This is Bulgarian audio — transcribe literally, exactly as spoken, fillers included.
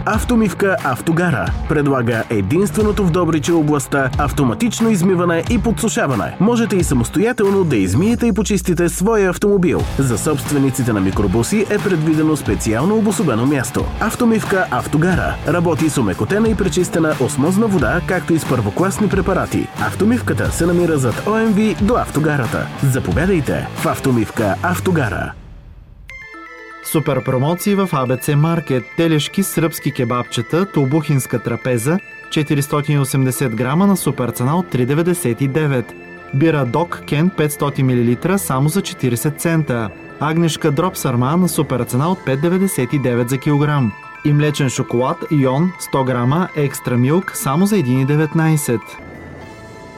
Автомивка Автогара предлага единственото в Добрич областта автоматично измиване и подсушаване. Можете и самостоятелно да измиете и почистите своя автомобил. За собствениците на микробуси е предвидено специално обособено място. Автомивка Автогара работи с омекотена и пречистена осмозна вода, както и с първокласни препарати. Автомивката се намира зад О Ем Ви до Автогарата. Заповядайте в Автомивка Автогара. Супер промоции в А Б Ц Маркет. Телешки сръбски кебабчета, тулбухинска трапеза, четиристотин и осемдесет грама на супер цена от три деветдесет и девет. Бира Док Кен петстотин милилитра само за четиридесет цента. Агнешка дроп сарма на супер цена от пет деветдесет и девет за килограм. И млечен шоколад Йон сто грама екстра милк само за един деветнадесет.